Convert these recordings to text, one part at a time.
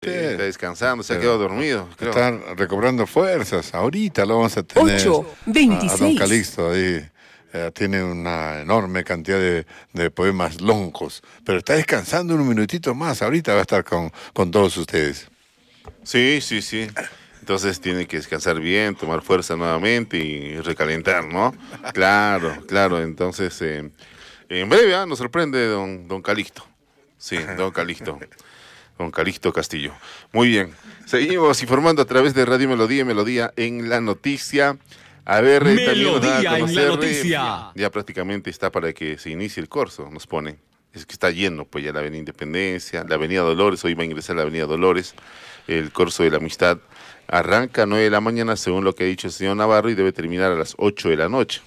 Está descansando, se ha quedado dormido, creo. Está recobrando fuerzas. Ahorita lo vamos a tener. 8:26. A don Calixto ahí. Tiene una enorme cantidad de poemas loncos, pero está descansando un minutito más. Ahorita va a estar con todos ustedes. Sí. Entonces tiene que descansar bien, tomar fuerza nuevamente y recalentar, ¿no? Claro. Entonces, en breve nos sorprende don Calixto. Sí, don Calixto. Don Calixto Castillo. Muy bien. Seguimos informando a través de Radio Melodía en la noticia. A ver, también nos da a Melodía en conocer, la noticia. ya prácticamente está para que se inicie el curso, nos ponen. Es que está lleno, pues ya la Avenida Independencia, la Avenida Dolores, hoy va a ingresar la Avenida Dolores, el curso de la amistad. Arranca a 9 de la mañana, según lo que ha dicho el señor Navarro, y debe terminar a las 8 de la noche.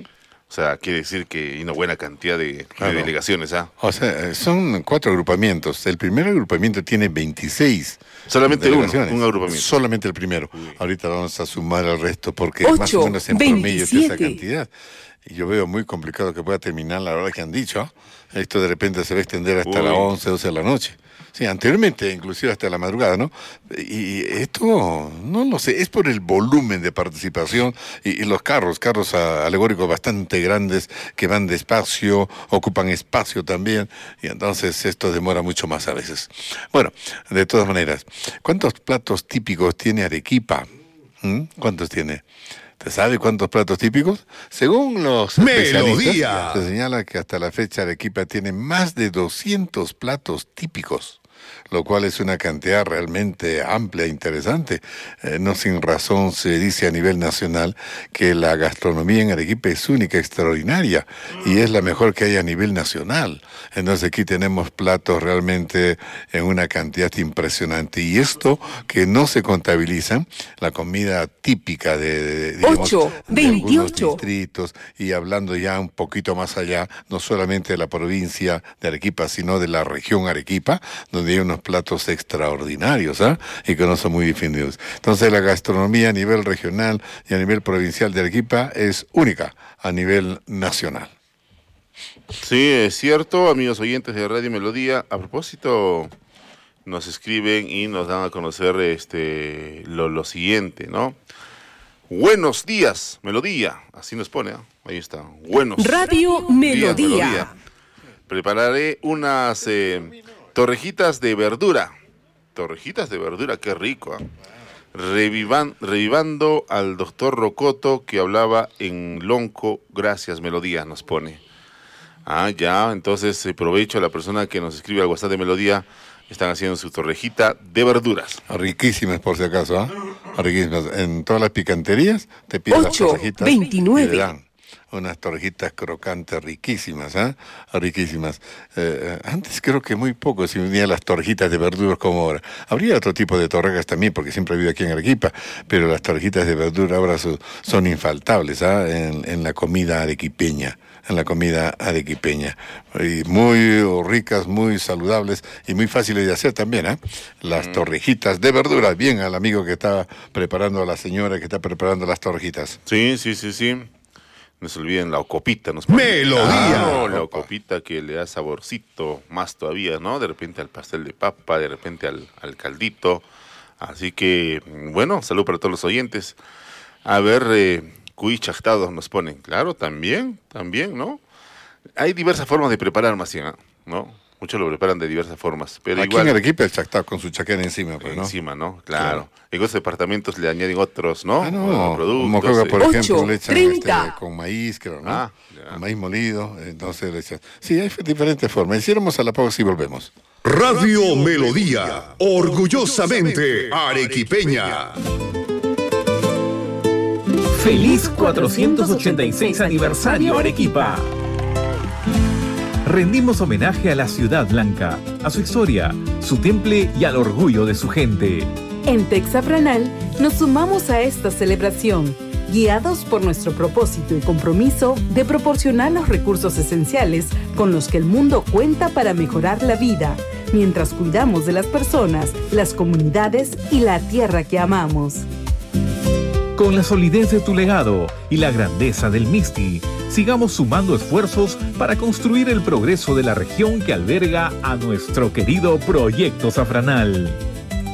O sea, quiere decir que hay una buena cantidad de delegaciones, ¿ah? O sea, son 4 agrupamientos. El primer agrupamiento tiene 26. Solamente un agrupamiento. Solamente el primero. Ahorita vamos a sumar al resto porque más o menos en promedio es esa cantidad. Y yo veo muy complicado que pueda terminar la hora que han dicho. Esto de repente se va a extender hasta las 11, 12 de la noche. Sí, anteriormente, inclusive hasta la madrugada, ¿no? Y esto, no lo sé, es por el volumen de participación y los carros alegóricos bastante grandes que van despacio, ocupan espacio también, y entonces esto demora mucho más a veces. Bueno, de todas maneras, ¿cuántos platos típicos tiene Arequipa? ¿Cuántos tiene? ¿Te sabe cuántos platos típicos? Según los especialistas, se señala que hasta la fecha Arequipa tiene más de 200 platos típicos, lo cual es una cantidad realmente amplia e interesante. No sin razón se dice a nivel nacional que la gastronomía en Arequipa es única, extraordinaria, y es la mejor que hay a nivel nacional. Entonces aquí tenemos platos realmente en una cantidad impresionante, y esto que no se contabilizan, la comida típica de algunos distritos, y hablando ya un poquito más allá, no solamente de la provincia de Arequipa, sino de la región Arequipa, donde hay unos platos extraordinarios, y que no son muy difundidos. Entonces la gastronomía a nivel regional y a nivel provincial de Arequipa es única a nivel nacional. Sí, es cierto, amigos oyentes de Radio Melodía. A propósito, nos escriben y nos dan a conocer lo siguiente, ¿no? Buenos días, Melodía. Así nos pone, ahí está. Buenos Radio Melodía. Prepararé unas torrejitas de verdura. Torrejitas de verdura, qué rico. Revivando al doctor Rocoto que hablaba en lonco. Gracias, Melodía, nos pone. Ya, entonces aprovecho a la persona que nos escribe al WhatsApp de Melodía. Están haciendo su torrejita de verduras. Riquísimas, por si acaso, riquísimas. En todas las picanterías te piden las torrejitas 8:29. y le dan unas torrejitas crocantes riquísimas, riquísimas. Antes creo que muy poco se unían las torrejitas de verduras como ahora. Habría otro tipo de torrejas también, porque siempre he vivido aquí en Arequipa, pero las torrejitas de verdura ahora son infaltables en la comida arequipeña. Y muy ricas, muy saludables y muy fáciles de hacer también, Las torrejitas de verdura. Bien al amigo que está preparando, a la señora que está preparando las torrejitas. Sí. No se olviden la ocopita. Melodía. La ocopita que le da saborcito más todavía, ¿no? De repente al pastel de papa, de repente al caldito. Así que, bueno, salud para todos los oyentes. A ver, cuy chactados nos ponen. Claro, también, ¿no? Hay diversas formas de preparar más bien, ¿no? Muchos lo preparan de diversas formas. Pero aquí igual, en Arequipa el chactado con su chaqueta encima, pues, ¿no? Encima, ¿no? Claro. En otros departamentos le añaden otros, ¿no? Productos. Mocoga, por ejemplo, le echan 8:30. con maíz, creo, ¿no? Con maíz molido, entonces le echan. Sí, hay diferentes formas. Hiciéramos a la pausa y volvemos. Radio Melodía, orgullosamente arequipeña. Feliz 486 aniversario Arequipa. Rendimos homenaje a la Ciudad Blanca, a su historia, su temple y al orgullo de su gente. En Texafranal nos sumamos a esta celebración, guiados por nuestro propósito y compromiso de proporcionar los recursos esenciales con los que el mundo cuenta para mejorar la vida, mientras cuidamos de las personas, las comunidades y la tierra que amamos. Con la solidez de tu legado y la grandeza del Misti, sigamos sumando esfuerzos para construir el progreso de la región que alberga a nuestro querido Proyecto Safranal.